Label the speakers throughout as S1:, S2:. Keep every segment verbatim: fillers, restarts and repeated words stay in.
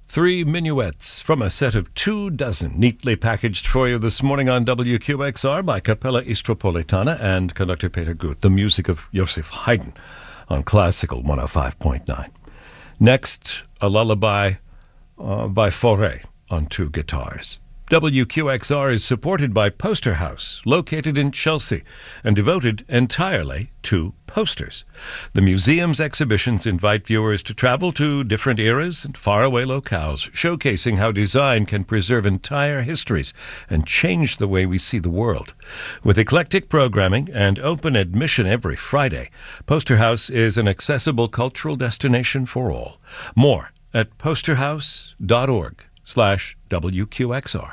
S1: Three minuets from a set of two dozen neatly packaged for you this morning on W Q X R by Capella Istropolitana and conductor Peter Gut, the music of Joseph Haydn on Classical one oh five point nine. Next, a lullaby uh, by Fauré on two guitars. W Q X R is supported by Poster House, located in Chelsea, and devoted entirely to posters. The museum's exhibitions invite viewers to travel to different eras and faraway locales, showcasing how design can preserve entire histories and change the way we see the world. With eclectic programming and open admission every Friday, Poster House is an accessible cultural destination for all. More at posterhouse.org slash WQXR.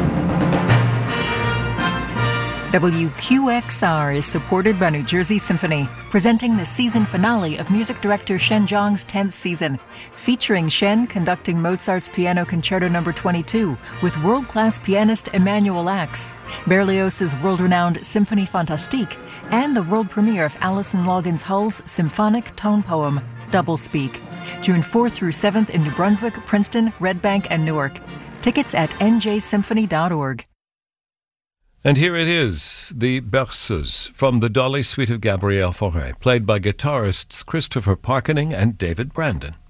S2: W Q X R is supported by New Jersey Symphony, presenting the season finale of music director Shen Zhang's tenth season, featuring Shen conducting Mozart's Piano Concerto number twenty-two with world-class pianist Emanuel Ax, Berlioz's world-renowned Symphonie Fantastique, and the world premiere of Alison Loggins Hull's symphonic tone poem, Doublespeak, June fourth through seventh in New Brunswick, Princeton, Red Bank, and Newark. Tickets at N J symphony dot org.
S1: And here it is, the Berceuse from the Dolly Suite of Gabriel Fauré, played by guitarists Christopher Parkening and David Brandon.